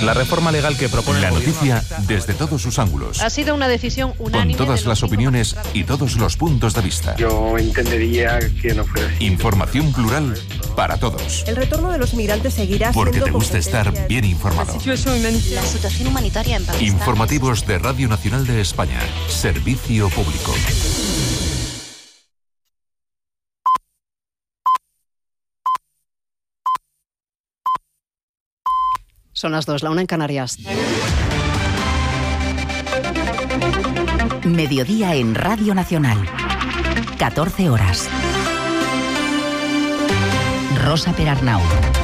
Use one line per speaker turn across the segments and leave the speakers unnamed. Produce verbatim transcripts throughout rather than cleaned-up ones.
La reforma legal que propone
La
el
noticia desde todos sus ángulos.
Ha sido una decisión unánime.
Con todas las opiniones y todos los puntos de vista.
Yo entendería que no fuera así.
Información plural para todos.
El retorno de los migrantes seguirá siendo...
Porque te gusta estar bien informado.
La situación humanitaria en Pakistán.
Informativos de Radio Nacional de España. Servicio público.
Son las dos, la una en Canarias.
Mediodía en Radio Nacional. catorce horas. Rosa Perarnau.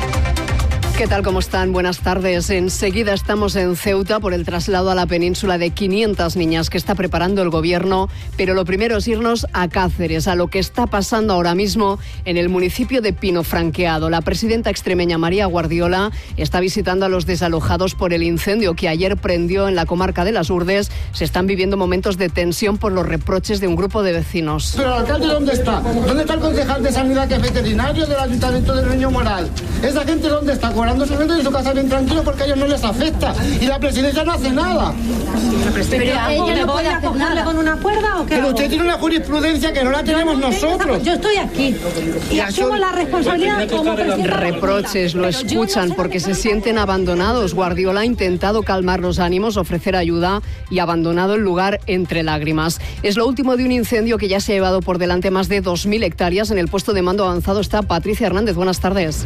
¿Qué tal? ¿Cómo están? Buenas tardes. Enseguida estamos en Ceuta por el traslado a la península de quinientas niñas que está preparando el gobierno, pero lo primero es irnos a Cáceres, a lo que está pasando ahora mismo en el municipio de Pino Franqueado. La presidenta extremeña María Guardiola está visitando a los desalojados por el incendio que ayer prendió en la comarca de Las Urdes. Se están viviendo momentos de tensión por los reproches de un grupo de vecinos.
¿Pero el alcalde dónde está? ¿Dónde está el concejal de Sanidad que es veterinario del Ayuntamiento del Niño Moral? ¿Esa gente dónde está? Cobrando su renta en su casa bien tranquilo porque a ellos no les afecta. Y la presidencia no hace nada.
¿Pero ella no puede hacerle con una cuerda o qué?
Pero usted tiene una jurisprudencia que no la tenemos nosotros.
Yo estoy aquí y asumo la responsabilidad como presidenta.
Reproches, lo escuchan porque se sienten abandonados. Guardiola ha intentado calmar los ánimos, ofrecer ayuda y ha abandonado el lugar entre lágrimas. Es lo último de un incendio que ya se ha llevado por delante más de dos mil hectáreas. En el puesto de mando avanzado está Patricia Hernández. Buenas tardes.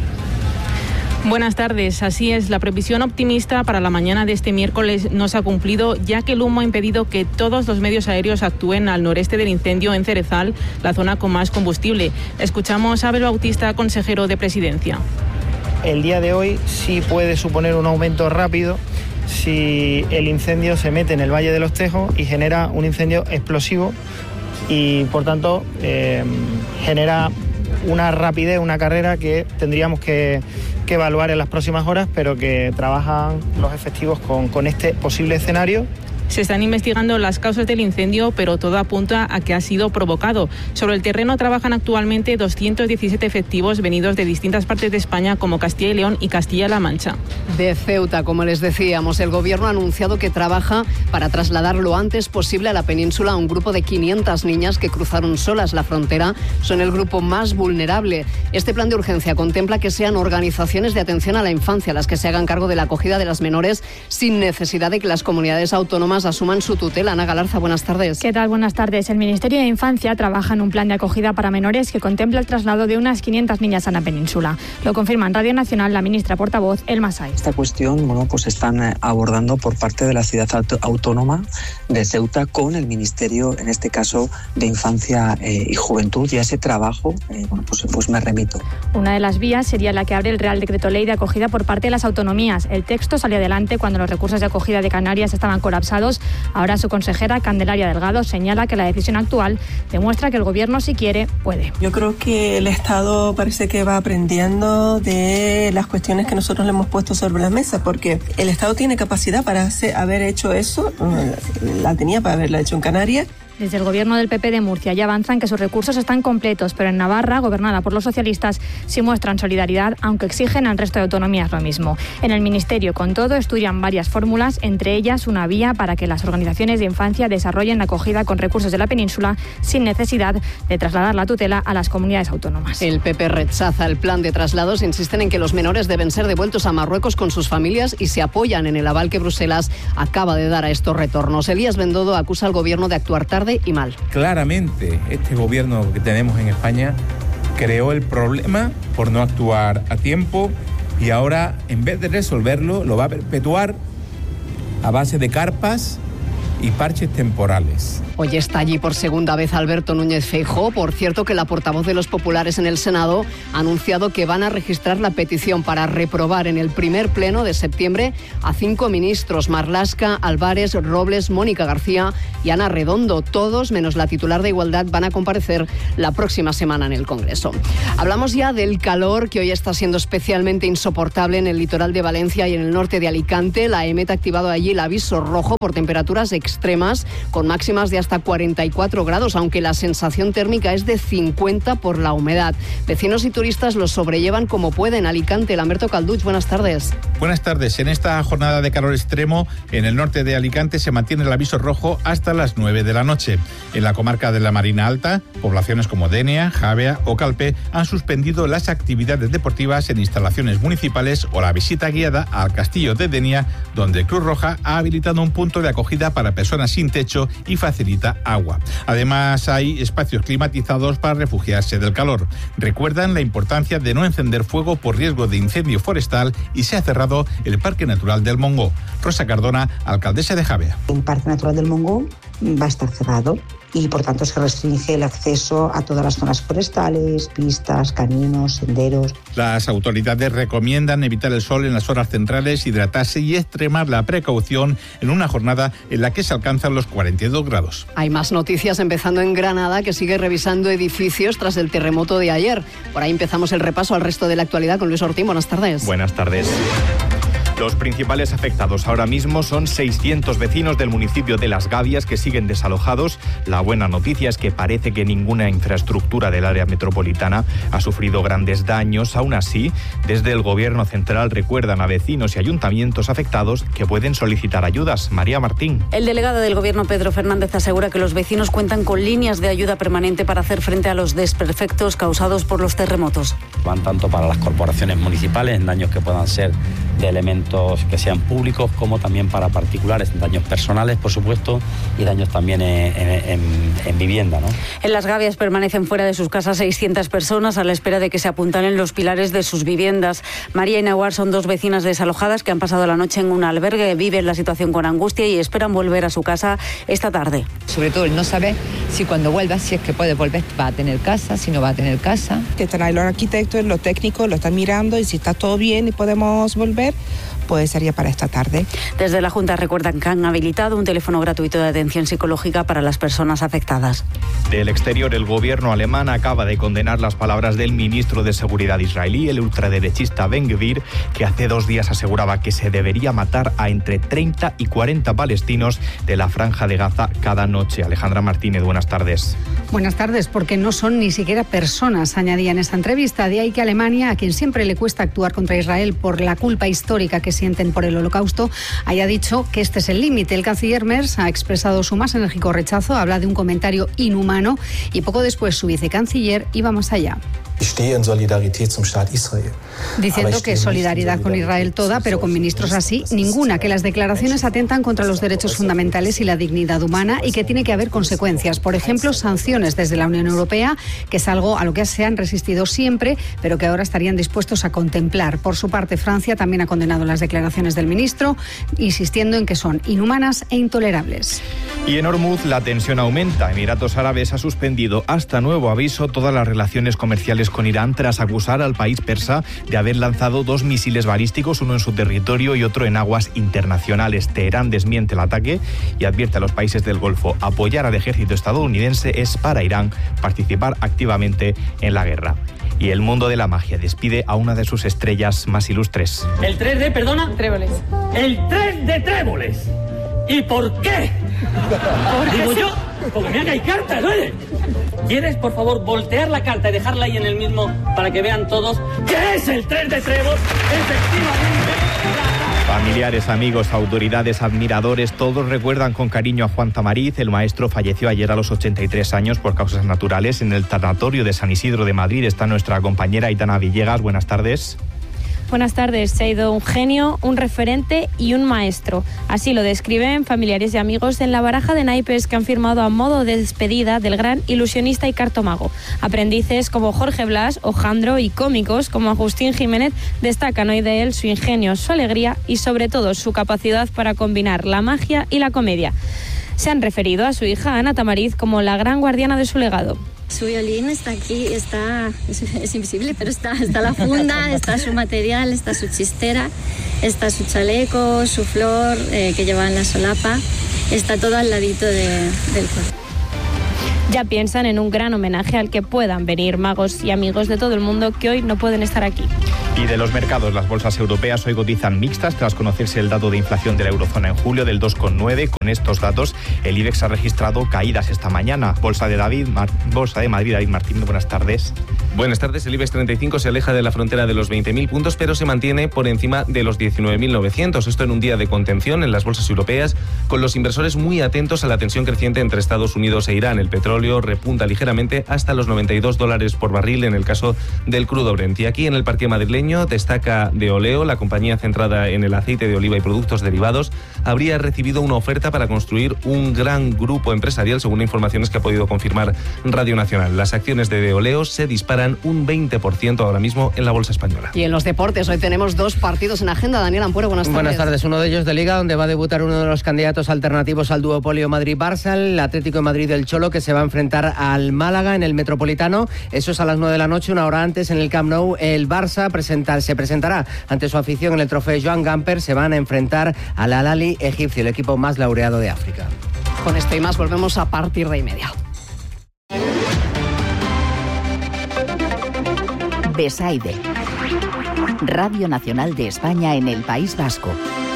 Buenas tardes. Así es, la previsión optimista para la mañana de este miércoles no se ha cumplido, ya que el humo ha impedido que todos los medios aéreos actúen al noreste del incendio en Cerezal, la zona con más combustible. Escuchamos a Abel Bautista, consejero de Presidencia.
El día de hoy sí puede suponer un aumento rápido si el incendio se mete en el Valle de los Tejos y genera un incendio explosivo y, por tanto, eh, genera una rapidez, una carrera que tendríamos que, que evaluar en las próximas horas, pero que trabajan los efectivos con, con este posible escenario.
Se están investigando las causas del incendio, pero todo apunta a que ha sido provocado. Sobre el terreno trabajan actualmente doscientos diecisiete efectivos venidos de distintas partes de España, como Castilla y León y Castilla-La Mancha.
De Ceuta, como les decíamos, el gobierno ha anunciado que trabaja para trasladar lo antes posible a la península a un grupo de quinientas niñas que cruzaron solas la frontera. Son el grupo más vulnerable. Este plan de urgencia contempla que sean organizaciones de atención a la infancia las que se hagan cargo de la acogida de las menores sin necesidad de que las comunidades autónomas asuman su tutela. Ana Galarza, buenas tardes.
¿Qué tal? Buenas tardes. El Ministerio de Infancia trabaja en un plan de acogida para menores que contempla el traslado de unas quinientas niñas a la península. Lo confirma en Radio Nacional la ministra portavoz, Elma Sáiz.
Esta cuestión, bueno, pues están abordando por parte de la ciudad autónoma de Ceuta con el Ministerio, en este caso, de Infancia eh, y Juventud, y a ese trabajo, eh, bueno, pues, pues me remito.
Una de las vías sería la que abre el Real Decreto Ley de acogida por parte de las autonomías. El texto salió adelante cuando los recursos de acogida de Canarias estaban colapsados. Ahora su consejera, Candelaria Delgado, señala que la decisión actual demuestra que el gobierno, si quiere, puede.
Yo creo que el Estado parece que va aprendiendo de las cuestiones que nosotros le hemos puesto sobre la mesa, porque el Estado tiene capacidad para hacer, haber hecho eso, la tenía para haberla hecho en Canarias.
Desde el gobierno del P P de Murcia ya avanzan que sus recursos están completos, pero en Navarra, gobernada por los socialistas, sí muestran solidaridad, aunque exigen al resto de autonomías lo mismo. En el Ministerio, con todo, estudian varias fórmulas, entre ellas una vía para que las organizaciones de infancia desarrollen la acogida con recursos de la península sin necesidad de trasladar la tutela a las comunidades autónomas.
El P P rechaza el plan de traslados, insisten en que los menores deben ser devueltos a Marruecos con sus familias y se apoyan en el aval que Bruselas acaba de dar a estos retornos. Elías Bendodo acusa al gobierno de actuar tarde y mal.
Claramente, este gobierno que tenemos en España creó el problema por no actuar a tiempo y ahora, en vez de resolverlo, lo va a perpetuar a base de carpas y parches temporales.
Hoy está allí por segunda vez Alberto Núñez Feijóo. Por cierto, que la portavoz de los populares en el Senado ha anunciado que van a registrar la petición para reprobar en el primer pleno de septiembre a cinco ministros: Marlaska, Álvarez, Robles, Mónica García y Ana Redondo. Todos, menos la titular de Igualdad, van a comparecer la próxima semana en el Congreso. Hablamos ya del calor, que hoy está siendo especialmente insoportable en el litoral de Valencia y en el norte de Alicante. La EMET ha activado allí el aviso rojo por temperaturas extremas, con máximas de hasta cuarenta y cuatro grados, aunque la sensación térmica es de cincuenta por la humedad. Vecinos y turistas los sobrellevan como pueden. Alicante, Lamberto Calduch, buenas tardes.
Buenas tardes. En esta jornada de calor extremo, en el norte de Alicante se mantiene el aviso rojo hasta las nueve de la noche. En la comarca de la Marina Alta, poblaciones como Denia, Javea o Calpe han suspendido las actividades deportivas en instalaciones municipales o la visita guiada al castillo de Denia, donde Cruz Roja ha habilitado un punto de acogida para personas sin techo y facilita agua. Además, hay espacios climatizados para refugiarse del calor. Recuerdan la importancia de no encender fuego por riesgo de incendio forestal y se ha cerrado el Parque Natural del Montgó. Rosa Cardona, alcaldesa de Javea.
El Parque Natural del Montgó va a estar cerrado y por tanto se restringe el acceso a todas las zonas forestales, pistas, caminos, senderos.
Las autoridades recomiendan evitar el sol en las horas centrales, hidratarse y extremar la precaución en una jornada en la que se alcanzan los cuarenta y dos grados.
Hay más noticias, empezando en Granada, que sigue revisando edificios tras el terremoto de ayer. Por ahí empezamos el repaso al resto de la actualidad con Luis Ortín. Buenas tardes.
Buenas tardes. Los principales afectados ahora mismo son seiscientos vecinos del municipio de Las Gavias que siguen desalojados. La buena noticia es que parece que ninguna infraestructura del área metropolitana ha sufrido grandes daños. Aún así, desde el Gobierno central recuerdan a vecinos y ayuntamientos afectados que pueden solicitar ayudas. María Martín.
El delegado del Gobierno, Pedro Fernández, asegura que los vecinos cuentan con líneas de ayuda permanente para hacer frente a los desperfectos causados por los terremotos.
Van tanto para las corporaciones municipales en daños que puedan ser de elementos que sean públicos, como también para particulares, daños personales, por supuesto, y daños también en, en, en vivienda, ¿no?
En Las Gavias permanecen fuera de sus casas seiscientas personas a la espera de que se apuntalen los pilares de sus viviendas. María y Nahuar son dos vecinas desalojadas que han pasado la noche en un albergue, viven la situación con angustia y esperan volver a su casa esta tarde.
Sobre todo el no saber si cuando vuelva, si es que puede volver, va a tener casa, si no va a tener casa.
Que están ahí los arquitectos, los técnicos, lo están mirando y si está todo bien y podemos volver, pues sería para esta tarde.
Desde la Junta recuerdan que han habilitado un teléfono gratuito de atención psicológica para las personas afectadas.
Del exterior, el gobierno alemán acaba de condenar las palabras del ministro de Seguridad israelí, el ultraderechista Ben Gvir, que hace dos días aseguraba que se debería matar a entre treinta y cuarenta palestinos de la Franja de Gaza cada noche. Alejandra Martínez, buenas tardes.
Buenas tardes, porque no son ni siquiera personas, añadía en esta entrevista. De ahí que Alemania, a quien siempre le cuesta actuar contra Israel por la culpa histórica que sienten por el Holocausto, haya dicho que este es el límite. El canciller Merz ha expresado su más enérgico rechazo, habla de un comentario inhumano y poco después su vicecanciller iba más allá. Diciendo que solidaridad con Israel toda, pero con ministros así, ninguna, que las declaraciones atentan contra los derechos fundamentales y la dignidad humana y que tiene que haber consecuencias. Por ejemplo, sanciones desde la Unión Europea, que es algo a lo que se han resistido siempre, pero que ahora estarían dispuestos a contemplar. Por su parte, Francia también ha condenado las declaraciones del ministro, insistiendo en que son inhumanas e intolerables.
Y en Hormuz la tensión aumenta. Emiratos Árabes ha suspendido hasta nuevo aviso todas las relaciones comerciales con Irán tras acusar al país persa de haber lanzado dos misiles balísticos, uno en su territorio y otro en aguas internacionales. Teherán desmiente el ataque y advierte a los países del Golfo: apoyar al ejército estadounidense es para Irán participar activamente en la guerra. Y el mundo de la magia despide a una de sus estrellas más ilustres.
El tres de, perdona.
Tréboles.
El tres de tréboles. ¿Y por qué? Digo yo, porque me hagáis cartas, ¿no? ¿Quieres, por favor, voltear la carta y dejarla ahí en el mismo para que vean todos qué es el tres de trébol? Efectivamente.
Familiares, amigos, autoridades, admiradores, todos recuerdan con cariño a Juan Tamariz. El maestro falleció ayer a los ochenta y tres años por causas naturales en el tanatorio de San Isidro de Madrid. Está nuestra compañera Aitana Villegas. Buenas tardes.
Buenas tardes. Se ha ido un genio, un referente y un maestro. Así lo describen familiares y amigos en la baraja de naipes que han firmado a modo de despedida del gran ilusionista y cartomago. Aprendices como Jorge Blas o Jandro y cómicos como Agustín Jiménez destacan hoy de él su ingenio, su alegría y sobre todo su capacidad para combinar la magia y la comedia. Se han referido a su hija Ana Tamariz como la gran guardiana de su legado.
Su violín está aquí, está es, es invisible, pero está, está la funda, está su material, está su chistera, está su chaleco, su flor eh, que lleva en la solapa, está todo al ladito de, del cuerpo.
Ya piensan en un gran homenaje al que puedan venir magos y amigos de todo el mundo que hoy no pueden estar aquí.
Y de los mercados, las bolsas europeas hoy cotizan mixtas tras conocerse el dato de inflación de la eurozona en julio del dos coma nueve. Con estos datos, el IBEX ha registrado caídas esta mañana. Bolsa de David, Mar- Bolsa de Madrid, David Martín, buenas tardes.
Buenas tardes. El IBEX treinta y cinco se aleja de la frontera de los veinte mil puntos, pero se mantiene por encima de los diecinueve mil novecientos. Esto en un día de contención en las bolsas europeas, con los inversores muy atentos a la tensión creciente entre Estados Unidos e Irán. El petróleo repunta ligeramente hasta los noventa y dos dólares por barril en el caso del crudo Brent. Y aquí en el parque madrileño destaca Deoleo, la compañía centrada en el aceite de oliva y productos derivados, habría recibido una oferta para construir un gran grupo empresarial, según informaciones que ha podido confirmar Radio Nacional. Las acciones de Deoleo se disparan un veinte por ciento ahora mismo en la bolsa española.
Y en los deportes, hoy tenemos dos partidos en agenda. Daniel Ampuero, buenas tardes.
Buenas tardes. Uno de ellos de Liga, donde va a debutar uno de los candidatos alternativos al duopolio Madrid-Barça, el Atlético de Madrid del Cholo, que se va a enfrentar al Málaga en el Metropolitano. Eso es a las nueve de la noche, una hora antes en el Camp Nou. El Barça presentar, se presentará ante su afición en el trofeo Joan Gamper. Se van a enfrentar al Al-Ahly egipcio, el equipo más laureado de África.
Con esto y más volvemos a partir de y media.
Besaide, Radio Nacional de España en el País Vasco.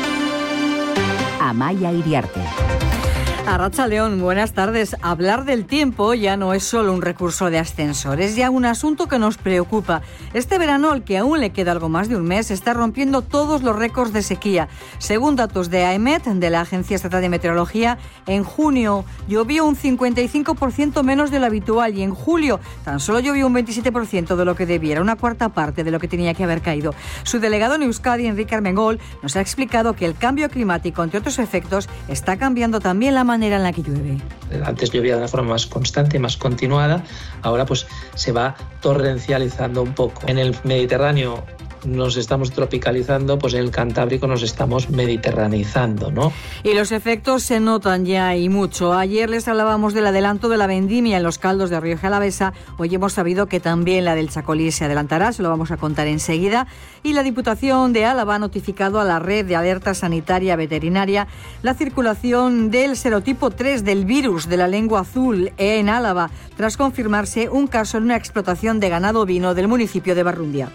Amaia Iriarte.
Arratsaldeon, buenas tardes. Hablar del tiempo ya no es solo un recurso de ascensor, es ya un asunto que nos preocupa. Este verano, al que aún le queda algo más de un mes, está rompiendo todos los récords de sequía. Según datos de AEMET, de la Agencia Estatal de Meteorología, en junio llovió un cincuenta y cinco por ciento menos de lo habitual y en julio tan solo llovió un veintisiete por ciento de lo que debiera, una cuarta parte de lo que tenía que haber caído. Su delegado en Euskadi, Enrique Armengol, nos ha explicado que el cambio climático, entre otros efectos, está cambiando también la manera en la que llueve.
Antes llovía de una forma más constante, más continuada, ahora pues se va torrencializando un poco. En el Mediterráneo nos estamos tropicalizando, pues en el Cantábrico nos estamos mediterraneizando, ¿no?
Y los efectos se notan ya y mucho. Ayer les hablábamos del adelanto de la vendimia en los caldos de Rioja Alavesa. Hoy hemos sabido que también la del Chacolí se adelantará, se lo vamos a contar enseguida. Y la Diputación de Álava ha notificado a la Red de Alerta Sanitaria Veterinaria la circulación del serotipo tres del virus de la lengua azul en Álava, tras confirmarse un caso en una explotación de ganado ovino del municipio de Barrundia.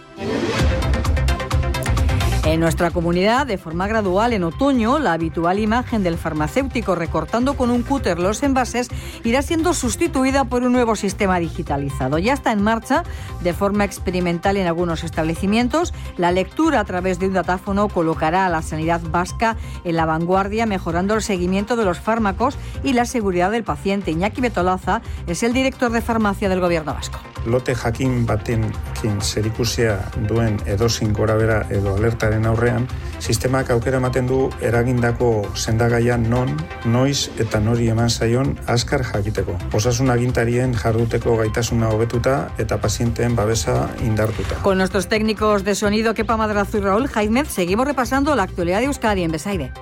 En nuestra comunidad, de forma gradual, en otoño, la habitual imagen del farmacéutico recortando con un cúter los envases irá siendo sustituida por un nuevo sistema digitalizado. Ya está en marcha, de forma experimental en algunos establecimientos. La lectura a través de un datáfono colocará a la sanidad vasca en la vanguardia, mejorando el seguimiento de los fármacos y la seguridad del paciente. Iñaki Betolaza es el director de farmacia del Gobierno vasco.
Lote jakin batekin zerikusia duen edozein gorabehera edo alertaren aurrean, sistemak aukera ematen du eragindako sendagaia non, noiz eta nori eman zaion azkar jakiteko. Osasun agintarien jarduteko gaitasuna hobetuta eta pazienteen babesa indartuta.
Con nuestros técnicos de sonido Kepa Madrazo y Raúl Jaimez seguimos repasando la actualidad de Euskadi en Besaide.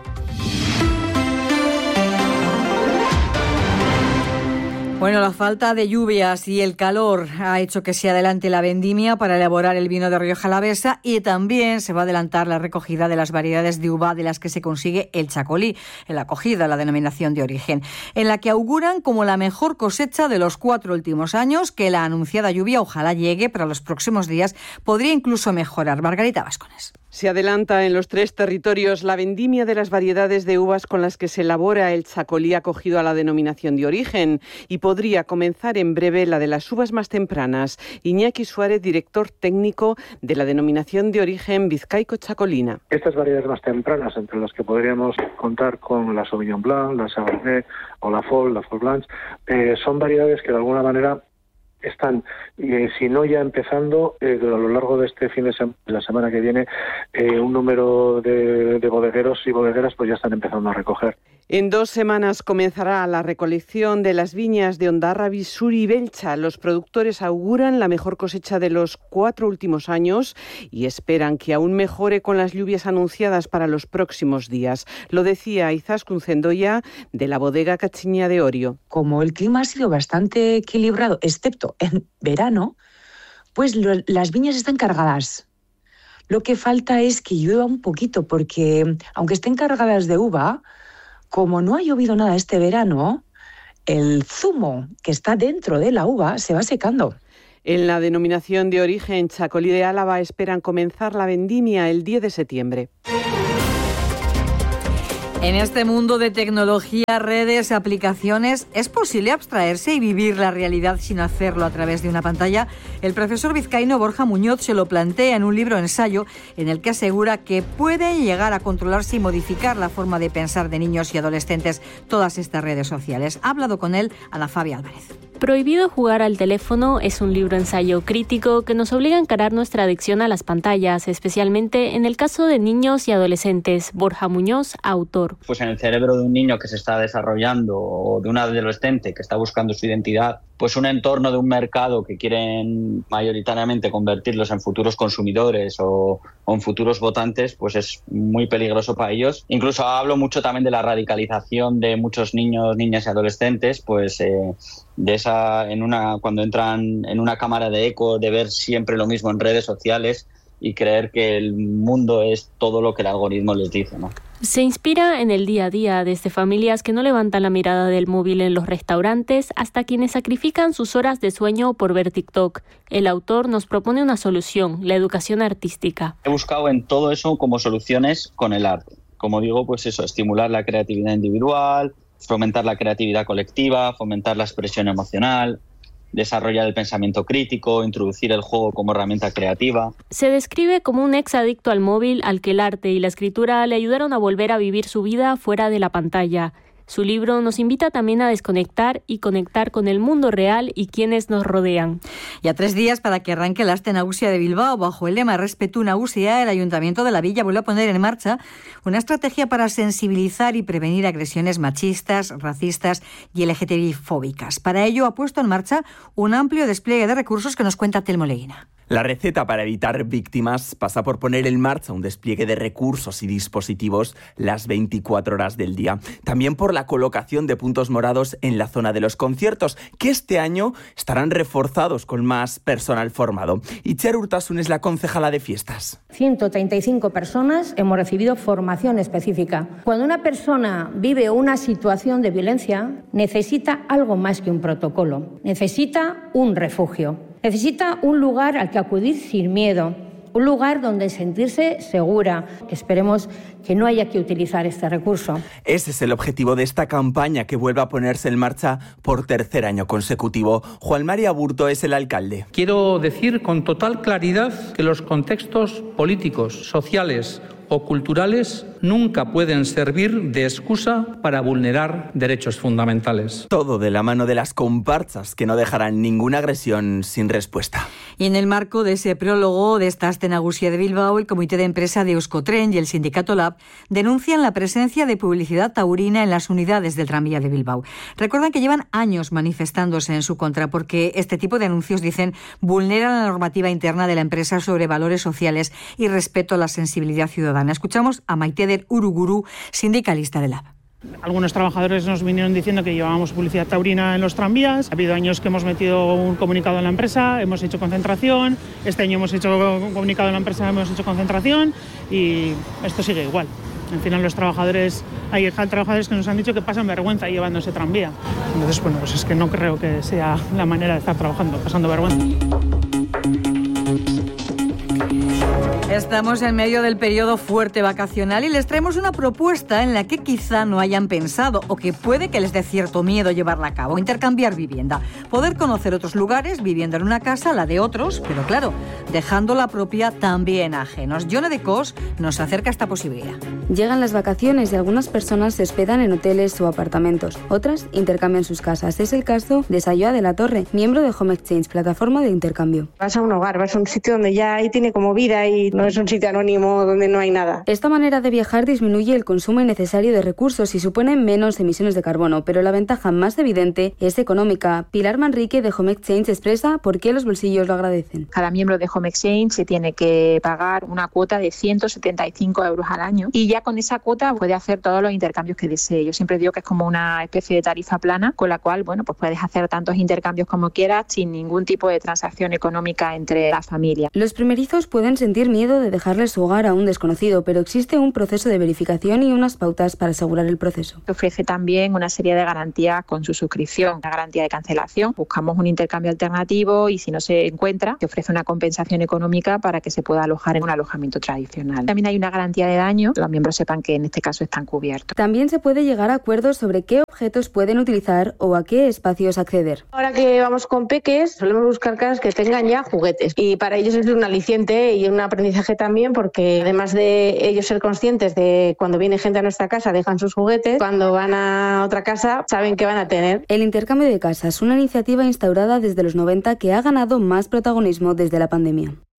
Bueno, la falta de lluvias y el calor ha hecho que se adelante la vendimia para elaborar el vino de Rioja Alavesa y también se va a adelantar la recogida de las variedades de uva de las que se consigue el Chacolí, en la acogida, la denominación de origen, en la que auguran como la mejor cosecha de los cuatro últimos años, que la anunciada lluvia ojalá llegue para los próximos días, podría incluso mejorar. Margarita Vascones.
Se adelanta en los tres territorios la vendimia de las variedades de uvas con las que se elabora el Chacolí acogido a la denominación de origen y podría comenzar en breve la de las uvas más tempranas. Iñaki Suárez, director técnico de la denominación de origen Vizcaico-Chacolina.
Estas variedades más tempranas, entre las que podríamos contar con la Sauvignon Blanc, la Chardonnay o la Foll, la Foll Blanche, eh, son variedades que de alguna manera están, eh, si no ya empezando, eh, a lo largo de este fin de semana, la semana que viene, eh, un número de, de bodegueros y bodegueras pues ya están empezando a recoger.
En dos semanas comenzará la recolección de las viñas de Ondarra, Bizuri y Belcha. Los productores auguran la mejor cosecha de los cuatro últimos años y esperan que aún mejore con las lluvias anunciadas para los próximos días. Lo decía Izaskun Zendoya, de la bodega Cachiña de Orio.
Como el clima ha sido bastante equilibrado, excepto en verano, pues lo, las viñas están cargadas. Lo que falta es que llueva un poquito, porque aunque estén cargadas de uva, como no ha llovido nada este verano, el zumo que está dentro de la uva se va secando.
En la denominación de origen Chacolí de Álava esperan comenzar la vendimia el diez de septiembre.
En este mundo de tecnología, redes, aplicaciones, ¿es posible abstraerse y vivir la realidad sin hacerlo a través de una pantalla? El profesor vizcaíno Borja Muñoz se lo plantea en un libro ensayo en el que asegura que pueden llegar a controlarse y modificar la forma de pensar de niños y adolescentes todas estas redes sociales. Ha hablado con él Ana Fabia Álvarez.
Prohibido jugar al teléfono es un libro ensayo crítico que nos obliga a encarar nuestra adicción a las pantallas, especialmente en el caso de niños y adolescentes. Borja Muñoz, autor.
Pues en el cerebro de un niño que se está desarrollando o de un adolescente que está buscando su identidad, pues un entorno de un mercado que quieren mayoritariamente convertirlos en futuros consumidores o, o en futuros votantes, pues es muy peligroso para ellos. Incluso hablo mucho también de la radicalización de muchos niños, niñas y adolescentes, pues eh, de esa en una cuando entran en una cámara de eco, de ver siempre lo mismo en redes sociales y creer que el mundo es todo lo que el algoritmo les dice, ¿no?
Se inspira en el día a día, desde familias que no levantan la mirada del móvil en los restaurantes hasta quienes sacrifican sus horas de sueño por ver TikTok. El autor nos propone una solución, la educación artística.
He buscado en todo eso como soluciones con el arte. Como digo, pues eso, estimular la creatividad individual, fomentar la creatividad colectiva, fomentar la expresión emocional, desarrollar el pensamiento crítico, introducir el juego como herramienta creativa.
Se describe como un ex adicto al móvil al que el arte y la escritura le ayudaron a volver a vivir su vida fuera de la pantalla. Su libro nos invita también a desconectar y conectar con el mundo real y quienes nos rodean.
Y a tres días para que arranque la Aste Nagusia de Bilbao, bajo el lema Respetu Nagusia, el Ayuntamiento de la Villa vuelve a poner en marcha una estrategia para sensibilizar y prevenir agresiones machistas, racistas y L G T B-fóbicas. Para ello ha puesto en marcha un amplio despliegue de recursos que nos cuenta Telmo Leguina.
La receta para evitar víctimas pasa por poner en marcha un despliegue de recursos y dispositivos las veinticuatro horas del día. También por la colocación de puntos morados en la zona de los conciertos, que este año estarán reforzados con más personal formado. Itziar Urtasun es la concejala de fiestas.
ciento treinta y cinco personas hemos recibido formación específica. Cuando una persona vive una situación de violencia, necesita algo más que un protocolo. Necesita un refugio. Necesita un lugar al que acudir sin miedo, un lugar donde sentirse segura. Esperemos que no haya que utilizar este recurso.
Ese es el objetivo de esta campaña que vuelve a ponerse en marcha por tercer año consecutivo. Juan María Burto es el alcalde.
Quiero decir con total claridad que los contextos políticos, sociales o culturales nunca pueden servir de excusa para vulnerar derechos fundamentales.
Todo de la mano de las comparsas que no dejarán ninguna agresión sin respuesta.
Y en el marco de ese prólogo de esta Aste Nagusia de Bilbao, el Comité de Empresa de Euskotren y el Sindicato Lab denuncian la presencia de publicidad taurina en las unidades del tranvía de Bilbao. Recuerdan que llevan años manifestándose en su contra porque este tipo de anuncios, dicen, vulneran la normativa interna de la empresa sobre valores sociales y respeto a la sensibilidad ciudadana. Escuchamos a Maiteder Uruguru, sindicalista de Lab.
Algunos trabajadores nos vinieron diciendo que llevábamos publicidad taurina en los tranvías. Ha habido años que hemos metido un comunicado en la empresa, hemos hecho concentración. Este año hemos hecho un comunicado en la empresa, hemos hecho concentración y esto sigue igual. Al final los trabajadores, hay trabajadores que nos han dicho que pasan vergüenza llevando ese tranvía. Entonces, bueno, pues es que no creo que sea la manera de estar trabajando, pasando vergüenza.
Estamos en medio del periodo fuerte vacacional y les traemos una propuesta en la que quizá no hayan pensado o que puede que les dé cierto miedo llevarla a cabo: intercambiar vivienda. Poder conocer otros lugares viviendo en una casa, la de otros, pero claro, dejando la propia también a ajenos. Yone de Cos nos acerca a esta posibilidad.
Llegan las vacaciones y algunas personas se hospedan en hoteles o apartamentos. Otras intercambian sus casas. Es el caso de Sayoa de la Torre, miembro de Home Exchange, plataforma de intercambio.
Vas a un hogar, vas a un sitio donde ya ahí tiene como vida y no es un sitio anónimo donde no hay nada.
Esta manera de viajar disminuye el consumo innecesario de recursos y supone menos emisiones de carbono, pero la ventaja más evidente es económica. Pilar Manrique de Home Exchange expresa por qué los bolsillos lo agradecen.
Cada miembro de Home Exchange se tiene que pagar una cuota de ciento setenta y cinco euros al año y ya con esa cuota puede hacer todos los intercambios que desee. Yo siempre digo que es como una especie de tarifa plana con la cual, bueno, pues puedes hacer tantos intercambios como quieras sin ningún tipo de transacción económica entre la familia.
Los primerizos pueden sentir miedo miedo de dejarle su hogar a un desconocido, pero existe un proceso de verificación y unas pautas para asegurar el proceso.
Ofrece también una serie de garantías con su suscripción, una garantía de cancelación. Buscamos un intercambio alternativo y si no se encuentra, te ofrece una compensación económica para que se pueda alojar en un alojamiento tradicional. También hay una garantía de daño, los miembros sepan que en este caso están cubiertos.
También se puede llegar a acuerdos sobre qué objetos pueden utilizar o a qué espacios acceder.
Ahora que vamos con peques, solemos buscar casas que tengan ya juguetes y para ellos es un aliciente y un aprendizaje también, porque además de ellos ser conscientes de cuando viene gente a nuestra casa dejan sus juguetes, cuando van a otra casa saben que van a tener.
El intercambio de casas, una iniciativa instaurada desde los noventa que ha ganado más protagonismo desde la pandemia.